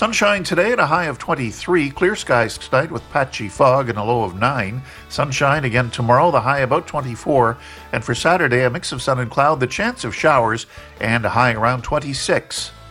Sunshine today at a high of 23. Clear skies tonight with patchy fog and a low of 9. Sunshine again tomorrow, the high about 24. And for Saturday, a mix of sun and cloud, the chance of showers, and a high around 26.